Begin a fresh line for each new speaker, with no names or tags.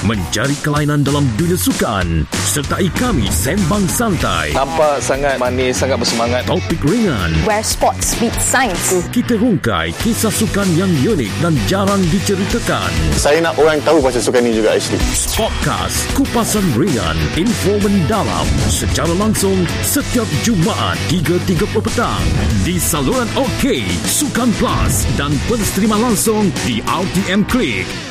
mencari kelainan dalam dunia sukan. Sertai kami sembang santai.
Nampak sangat manis, sangat bersemangat.
Topik ringan.
Where sports meet science.
Kita rungkai kisah sukan yang unik dan jarang diceritakan.
Saya nak orang tahu pasal sukan ni juga actually.
Podcast Kupasan Ringan, info mendalam secara langsung setiap Jumaat 3.30 petang di saluran OK, Sukan Plus dan pensterima langsung di RTM Klik.